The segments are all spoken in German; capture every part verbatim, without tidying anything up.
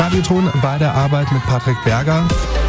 Radioton bei der Arbeit mit Patrick Berger.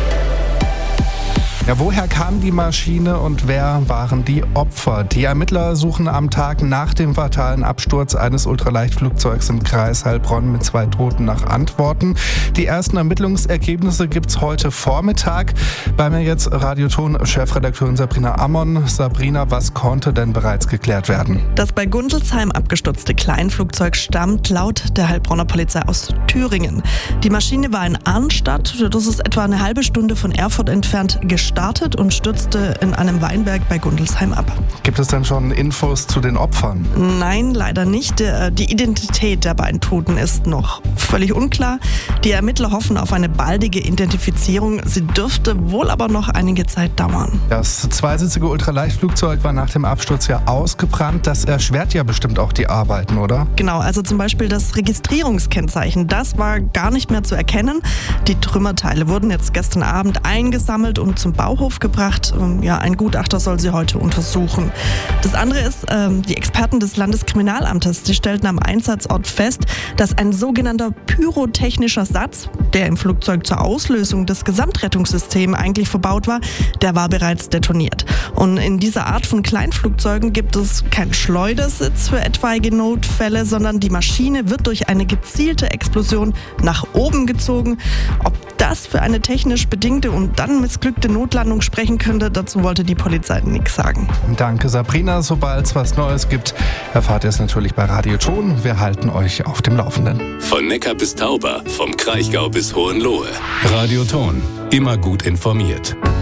Ja, woher kam die Maschine und wer waren die Opfer? Die Ermittler suchen am Tag nach dem fatalen Absturz eines Ultraleichtflugzeugs im Kreis Heilbronn mit zwei Toten nach Antworten. Die ersten Ermittlungsergebnisse gibt's heute Vormittag. Bei mir jetzt Radioton-Chefredakteurin Sabrina Ammon. Sabrina, was konnte denn bereits geklärt werden? Das bei Gundelsheim abgestürzte Kleinflugzeug stammt laut der Heilbronner Polizei aus Thüringen. Die Maschine war in Arnstadt, das ist etwa eine halbe Stunde von Erfurt entfernt, gestartet und stürzte in einem Weinberg bei Gundelsheim ab. Gibt es denn schon Infos zu den Opfern? Nein, leider nicht. Die Identität der beiden Toten ist noch völlig unklar. Die Ermittler hoffen auf eine baldige Identifizierung. Sie dürfte wohl aber noch einige Zeit dauern. Das zweisitzige Ultraleichtflugzeug war nach dem Absturz ja ausgebrannt. Das erschwert ja bestimmt auch die Arbeiten, oder? Genau, also zum Beispiel das Registrierungskennzeichen. Das war gar nicht mehr zu erkennen. Die Trümmerteile wurden jetzt gestern Abend eingesammelt und zum Bauhof gebracht. Ja, ein Gutachter soll sie heute untersuchen. Das andere ist, ähm, die Experten des Landeskriminalamtes, die stellten am Einsatzort fest, dass ein sogenannter pyrotechnischer Satz, der im Flugzeug zur Auslösung des Gesamtrettungssystems eigentlich verbaut war, der war bereits detoniert. Und in dieser Art von Kleinflugzeugen gibt es keinen Schleudersitz für etwaige Notfälle, sondern die Maschine wird durch eine gezielte Explosion nach oben gezogen. Ob das für eine technisch bedingte und dann missglückte Notlandung sprechen könnte, dazu wollte die Polizei nichts sagen. Danke Sabrina, sobald es was Neues gibt, erfahrt ihr es natürlich bei Radioton. Wir halten euch auf dem Laufenden. Von Neckar bis Tauber, vom Kraichgau bis Hohenlohe. Radioton, immer gut informiert.